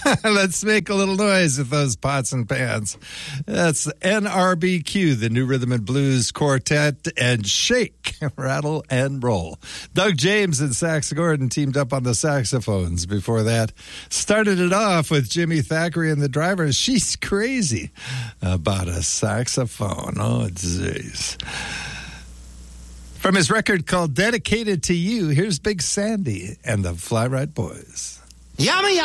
Let's make a little noise with those pots and pans. That's NRBQ, the New Rhythm and Blues Quartet, and Shake, Rattle and Roll. Doug James and Sax Gordon teamed up on the saxophones. Before that, started it off with Jimmy Thackeray and the Drivers. She's crazy about a saxophone. Oh, jeez. From his record called Dedicated to You, here's Big Sandy and the Fly Ride Boys. Yummy,